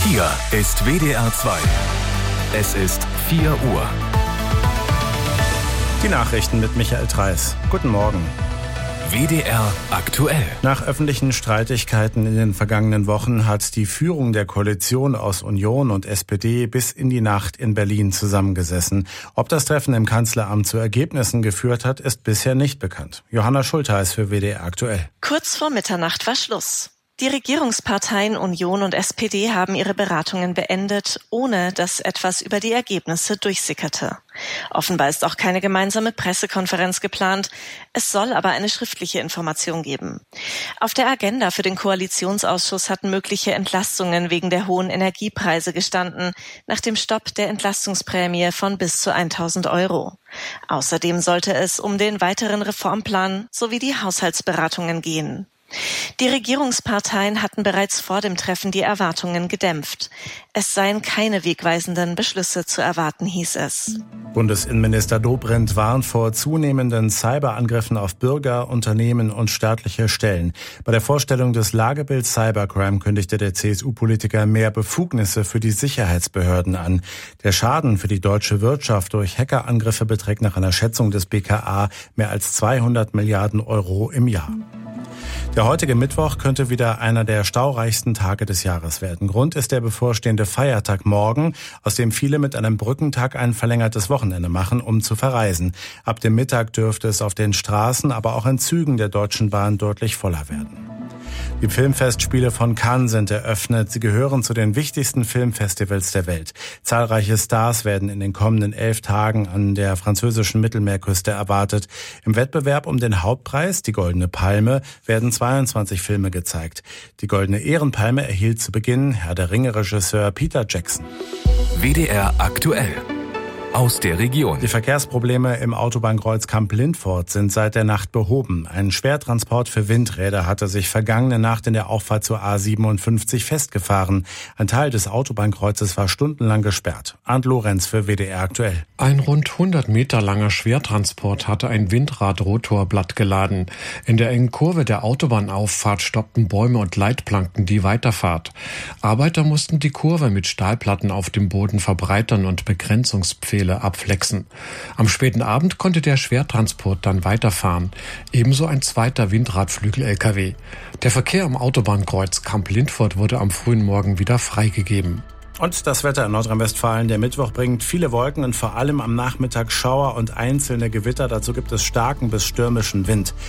Hier ist WDR 2. Es ist 4 Uhr. Die Nachrichten mit Michael Treiß. Guten Morgen. WDR aktuell. Nach öffentlichen Streitigkeiten in den vergangenen Wochen hat die Führung der Koalition aus Union und SPD bis in die Nacht in Berlin zusammengesessen. Ob das Treffen im Kanzleramt zu Ergebnissen geführt hat, ist bisher nicht bekannt. Johanna Schultheis für WDR aktuell. Kurz vor Mitternacht war Schluss. Die Regierungsparteien Union und SPD haben ihre Beratungen beendet, ohne dass etwas über die Ergebnisse durchsickerte. Offenbar ist auch keine gemeinsame Pressekonferenz geplant. Es soll aber eine schriftliche Information geben. Auf der Agenda für den Koalitionsausschuss hatten mögliche Entlastungen wegen der hohen Energiepreise gestanden, nach dem Stopp der Entlastungsprämie von bis zu 1.000 €. Außerdem sollte es um den weiteren Reformplan sowie die Haushaltsberatungen gehen. Die Regierungsparteien hatten bereits vor dem Treffen die Erwartungen gedämpft. Es seien keine wegweisenden Beschlüsse zu erwarten, hieß es. Bundesinnenminister Dobrindt warnt vor zunehmenden Cyberangriffen auf Bürger, Unternehmen und staatliche Stellen. Bei der Vorstellung des Lagebilds Cybercrime kündigte der CSU-Politiker mehr Befugnisse für die Sicherheitsbehörden an. Der Schaden für die deutsche Wirtschaft durch Hackerangriffe beträgt nach einer Schätzung des BKA mehr als 200 Milliarden € im Jahr. Der heutige Mittwoch könnte wieder einer der staureichsten Tage des Jahres werden. Grund ist der bevorstehende Feiertag morgen, aus dem viele mit einem Brückentag ein verlängertes Wochenende machen, um zu verreisen. Ab dem Mittag dürfte es auf den Straßen, aber auch in Zügen der Deutschen Bahn deutlich voller werden. Die Filmfestspiele von Cannes sind eröffnet. Sie gehören zu den wichtigsten Filmfestivals der Welt. Zahlreiche Stars werden in den kommenden 11 Tagen an der französischen Mittelmeerküste erwartet. Im Wettbewerb um den Hauptpreis, die Goldene Palme, werden 22 Filme gezeigt. Die Goldene Ehrenpalme erhielt zu Beginn Herr der Ringe-Regisseur Peter Jackson. WDR aktuell. Aus der Region. Die Verkehrsprobleme im Autobahnkreuz Kamp-Lindfort sind seit der Nacht behoben. Ein Schwertransport für Windräder hatte sich vergangene Nacht in der Auffahrt zur A57 festgefahren. Ein Teil des Autobahnkreuzes war stundenlang gesperrt. Arndt Lorenz für WDR aktuell. Ein rund 100 Meter langer Schwertransport hatte ein Windradrotorblatt geladen. In der engen Kurve der Autobahnauffahrt stoppten Bäume und Leitplanken die Weiterfahrt. Arbeiter mussten die Kurve mit Stahlplatten auf dem Boden verbreitern und Begrenzungspfähle abflexen. Am späten Abend konnte der Schwertransport dann weiterfahren. Ebenso ein zweiter Windradflügel-LKW. Der Verkehr am Autobahnkreuz Kamp-Lindfort wurde am frühen Morgen wieder freigegeben. Und das Wetter in Nordrhein-Westfalen. Der Mittwoch bringt viele Wolken und vor allem am Nachmittag Schauer und einzelne Gewitter. Dazu gibt es starken bis stürmischen Wind.